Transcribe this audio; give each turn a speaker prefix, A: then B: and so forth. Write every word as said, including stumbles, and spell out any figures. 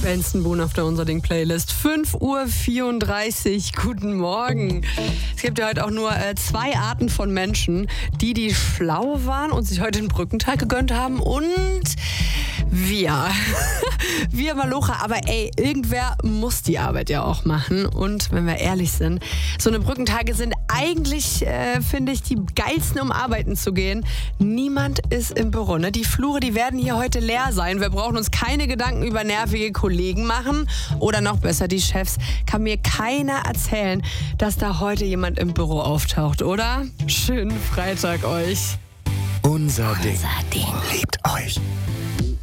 A: Benson Boone auf der Unser Ding Playlist. fünf Uhr vierunddreißig, guten Morgen. Es gibt ja heute auch nur äh, zwei Arten von Menschen. Die, die schlau waren und sich heute den Brückentag gegönnt haben und wir. Wir Malocha, aber ey, irgendwer muss die Arbeit ja auch machen. Und wenn wir ehrlich sind, so eine Brückentage sind eigentlich, äh, finde ich, die geilsten, um arbeiten zu gehen. Niemand ist im Büro. Ne? Die Flure, die werden hier heute leer sein. Wir brauchen uns keine Gedanken über nervige Kollegen machen. Oder noch besser, die Chefs. Kann mir keiner erzählen, dass da heute jemand im Büro auftaucht, oder? Schönen Freitag euch.
B: Unser Ding.
C: Unser Ding.
B: Liebt euch.